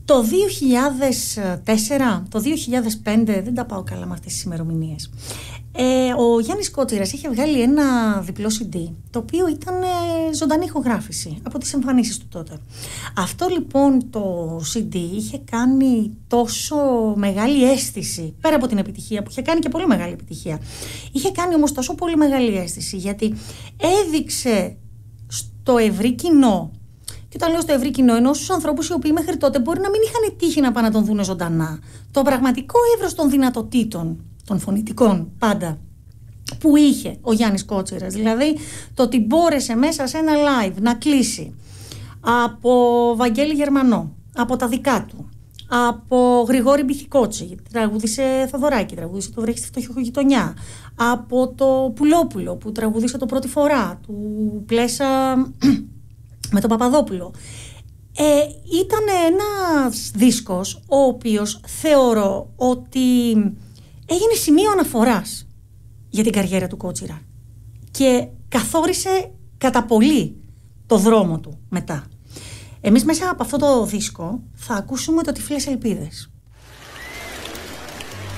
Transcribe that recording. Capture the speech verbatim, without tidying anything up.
Το δύο χιλιάδες τέσσερα, το δύο χιλιάδες πέντε, δεν τα πάω καλά με αυτές τις ημερομηνίες. Ε, ο Γιάννης Κότσιρας είχε βγάλει ένα διπλό σι ντι, το οποίο ήταν ε, ζωντανή ηχογράφηση από τις εμφανίσεις του τότε. Αυτό λοιπόν το σι ντι είχε κάνει τόσο μεγάλη αίσθηση, πέρα από την επιτυχία που είχε κάνει και πολύ μεγάλη επιτυχία, είχε κάνει όμως τόσο πολύ μεγάλη αίσθηση, γιατί έδειξε στο ευρύ κοινό, και όταν λέω στο ευρύ κοινό, εννοώ στους ανθρώπους οι οποίοι μέχρι τότε μπορεί να μην είχαν τύχει να πάνε να τον δούνε ζωντανά, το πραγματικό εύρος των δυνατοτήτων, των φωνητικών πάντα, που είχε ο Γιάννης Κότσιρας. Δηλαδή το ότι μπόρεσε μέσα σε ένα live να κλείσει από Βαγγέλη Γερμανό, από τα δικά του, από Γρηγόρη Μπιθικότσι, τραγούδισε Θοδωράκη, τραγούδισε το Βρέχει στη φτωχογειτονιά, από το Πουλόπουλο που τραγούδισε το πρώτη φορά, του Πλέσα με τον Παπαδόπουλο. Ε, ήταν ένας δίσκος ο οποίος θεωρώ ότι έγινε σημείο αναφοράς για την καριέρα του Κότσιρα και καθόρισε κατά πολύ το δρόμο του μετά. Εμείς μέσα από αυτό το δίσκο θα ακούσουμε το Τυφλές Ελπίδες.